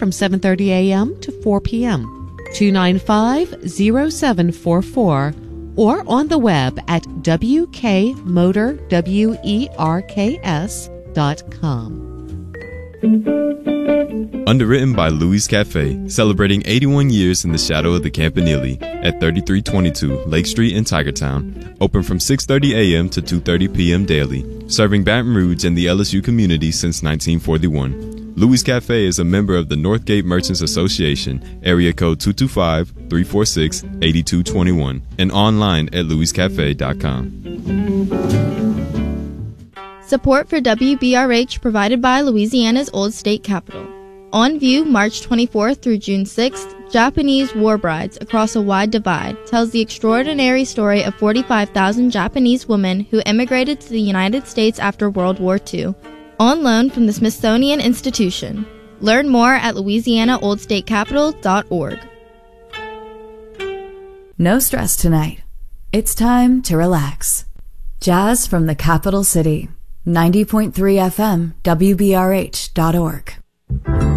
from 7:30 a.m. to 4 p.m. 295-0744 or on the web at wkmotorwerks.com. Underwritten by Louis Cafe, celebrating 81 years in the shadow of the Campanile at 3322 Lake Street in Tigertown. Open from 6:30 a.m. to 2:30 p.m. daily, serving Baton Rouge and the LSU community since 1941. Louis Cafe is a member of the Northgate Merchants Association, area code 225-346-8221, and online at louiscafe.com. Support for WBRH provided by Louisiana's Old State Capitol. On view March 24th through June 6th, Japanese War Brides Across a Wide Divide tells the extraordinary story of 45,000 Japanese women who emigrated to the United States after World War II. On loan from the Smithsonian Institution. Learn more at louisianaoldstatecapital.org. No stress tonight. It's time to relax. Jazz from the capital city. 90.3 FM, WBRH.org.